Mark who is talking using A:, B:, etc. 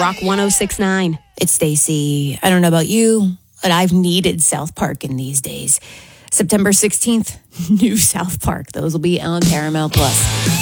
A: Rock 106.9.
B: It's Stacey. I don't know about you, but I've needed South Park in these days. September 16th, new South Park. Those will be on Paramount Plus.